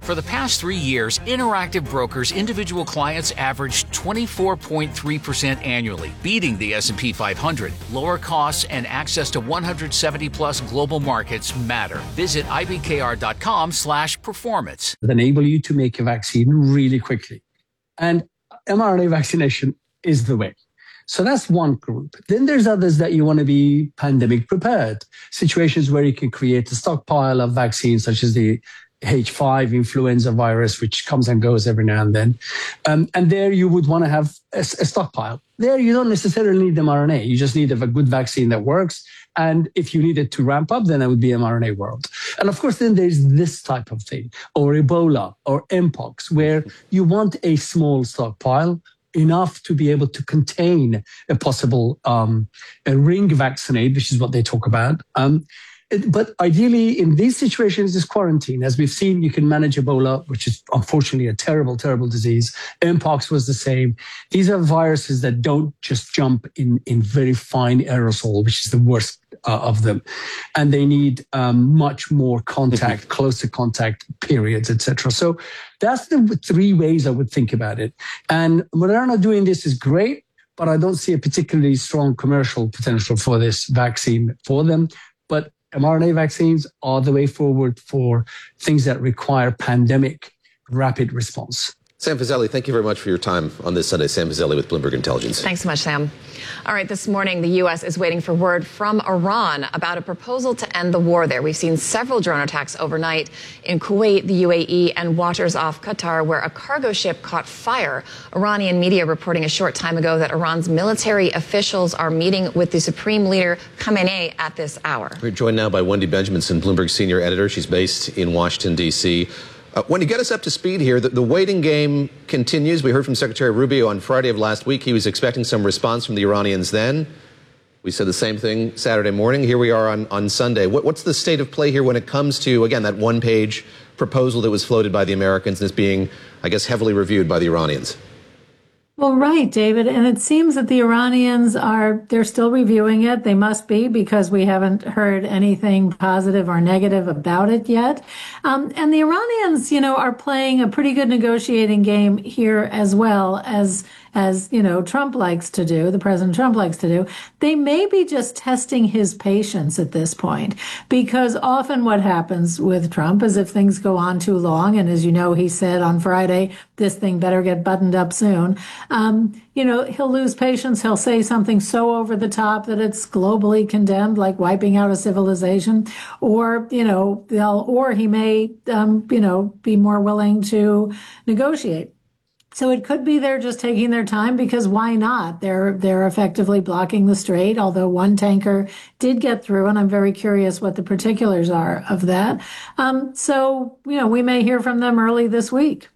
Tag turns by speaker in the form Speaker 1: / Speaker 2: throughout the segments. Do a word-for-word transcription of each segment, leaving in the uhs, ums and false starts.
Speaker 1: For the past three years, Interactive Brokers individual clients averaged twenty-four point three percent annually, beating the S and P five hundred. Lower costs and access to one hundred seventy plus global markets matter. Visit I B K R dot com slash performance.
Speaker 2: Enable you to make a vaccine really quickly. And mRNA vaccination is the way. So that's one group. Then there's others that you want to be pandemic prepared. Situations where you can create a stockpile of vaccines, such as the H five influenza virus, which comes and goes every now and then. Um, and there you would want to have a, a stockpile. There you don't necessarily need mRNA. You just need a good vaccine that works. And if you needed to ramp up, then that would be mRNA world. And of course, then there's this type of thing, or Ebola or Mpox, where you want a small stockpile, enough to be able to contain a possible um, a ring vaccinate, which is what they talk about. Um, it, but ideally, in these situations, is quarantine. As we've seen, you can manage Ebola, which is unfortunately a terrible, terrible disease. Mpox was the same. These are viruses that don't just jump in, in very fine aerosol, which is the worst uh, of them. And they need um, much more contact, mm-hmm. closer contact periods, et cetera. So that's the three ways I would think about it. And Moderna doing this is great, but I don't see a particularly strong commercial potential for this vaccine for them. But mRNA vaccines are the way forward for things that require pandemic rapid response.
Speaker 3: Sam Fazeli, thank you very much for your time on this Sunday. Sam Fazeli with Bloomberg Intelligence.
Speaker 4: Thanks so much, Sam. All right, this morning, the U S is waiting for word from Iran about a proposal to end the war there. We've seen several drone attacks overnight in Kuwait, the U A E, and waters off Qatar, where a cargo ship caught fire. Iranian media reporting a short time ago that Iran's military officials are meeting with the Supreme Leader Khamenei at this hour.
Speaker 3: We're joined now by Wendy Benjaminson, Bloomberg senior editor. She's based in Washington, D C Uh, Wendy, get us up to speed here. The, the waiting game continues. We heard from Secretary Rubio on Friday of last week. He was expecting some response from the Iranians then. We said the same thing Saturday morning. Here we are on, on Sunday. What, what's the state of play here when it comes to, again, that one-page proposal that was floated by the Americans and is being, I guess, heavily reviewed by the Iranians?
Speaker 5: Well, right, David. And it seems that the Iranians are, they're still reviewing it. They must be, because we haven't heard anything positive or negative about it yet. Um, and the Iranians, you know, are playing a pretty good negotiating game here as well as, as, you know, Trump likes to do, the President Trump likes to do. They may be just testing his patience at this point, because often what happens with Trump is if things go on too long, and as you know, he said on Friday, this thing better get buttoned up soon. Um, you know, he'll lose patience. He'll say something so over the top that it's globally condemned, like wiping out a civilization, or, you know, they'll, or he may, um, you know, be more willing to negotiate. So it could be they're just taking their time, because why not? They're they're effectively blocking the strait, although one tanker did get through, and I'm very curious what the particulars are of that. Um, so, you know, we may hear from them early this week.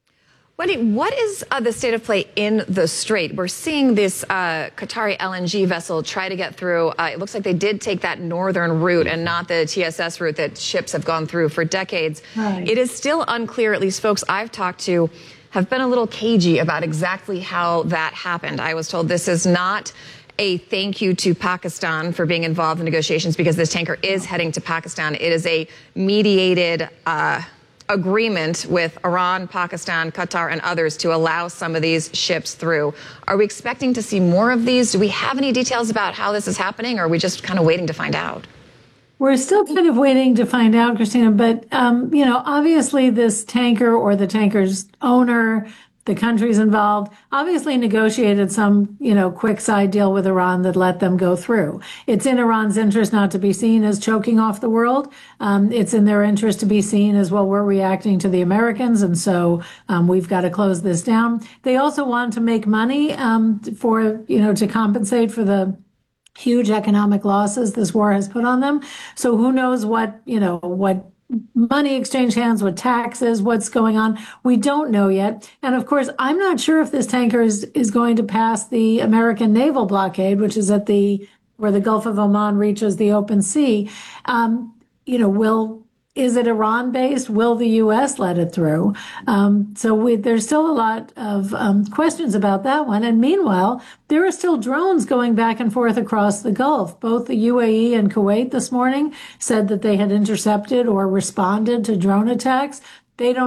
Speaker 4: Wendy, what is uh, the state of play in the Strait? We're seeing this uh, Qatari L N G vessel try to get through. Uh, it looks like they did take that northern route and not the T S S route that ships have gone through for decades. Right. It is still unclear, at least folks I've talked to have been a little cagey about exactly how that happened. I was told this is not a thank you to Pakistan for being involved in negotiations, because this tanker is heading to Pakistan. It is a mediated uh agreement with Iran, Pakistan, Qatar, and others to allow some of these ships through. Are we expecting to see more of these? Do we have any details about how this is happening, or are we just kind of waiting to find out?
Speaker 5: We're still kind of waiting to find out, Christina, but, um, you know, obviously this tanker or the tanker's owner, the countries involved, obviously negotiated some, you know, quick side deal with Iran that let them go through. It's in Iran's interest not to be seen as choking off the world. Um, it's in their interest to be seen as, well, we're reacting to the Americans, and so um, we've got to close this down. They also want to make money um, for, you know, to compensate for the huge economic losses this war has put on them. So who knows what, you know, what money exchange hands, what taxes, what's going on. We don't know yet. And of course, I'm not sure if this tanker is, is going to pass the American naval blockade, which is at the, where the Gulf of Oman reaches the open sea. Um, you know, will, is it Iran based? Will the U S let it through? Um, so we, there's still a lot of um, questions about that one. And meanwhile, there are still drones going back and forth across the Gulf. Both the U A E and Kuwait this morning said that they had intercepted or responded to drone attacks. They don't